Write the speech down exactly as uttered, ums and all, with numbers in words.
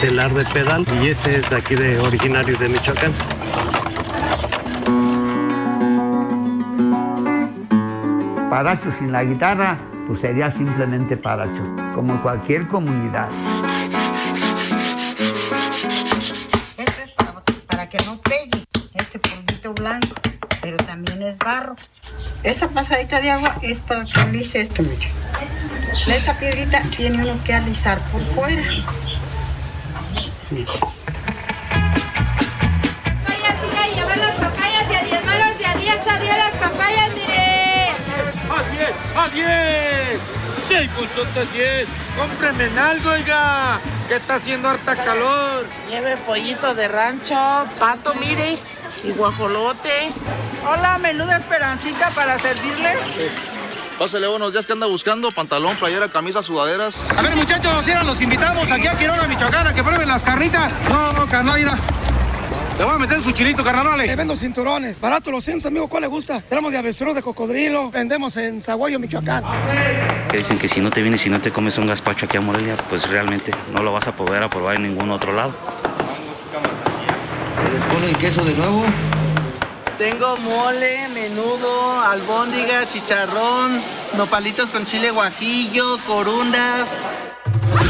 telar de pedal, y este es aquí de originario de Michoacán. Paracho sin la guitarra, pues sería simplemente Paracho, como cualquier comunidad. Esto es para, para que no pegue este polvito blanco, pero también es barro. Esta pasadita de agua es para que alise esto, mucho. Esta piedrita tiene uno que alisar por fuera. Mira. Vaya, siga y llevar las papayas de a diez manos de a diez a diez las papayas, mire. ¡A diez! ¡A diez! ¡Seis bolsotes diez! ¡Cómprenme en algo, oiga! Que está haciendo harta calor. Lleve pollito de rancho, pato, mire, y guajolote. Hola, menuda Esperancita para servirles. Pásale, buenos días, que anda buscando pantalón, playera, camisa, sudaderas. A ver, muchachos, si los invitamos aquí a Quiroga, Michoacán, a que prueben las carnitas. No, no, carnal, mira. Te voy a meter su chilito, carnal, vale. Te vendo cinturones, barato los cientos, amigo, ¿cuál le gusta? Tenemos de avestruz, de cocodrilo, vendemos en Zaguayo, Michoacán. Que dicen que si no te vienes, si no te comes un gazpacho aquí a Morelia, pues realmente no lo vas a poder probar en ningún otro lado. ¿Se les pone el queso de nuevo? Tengo mole, menudo, albóndiga, chicharrón, nopalitos con chile guajillo, corundas.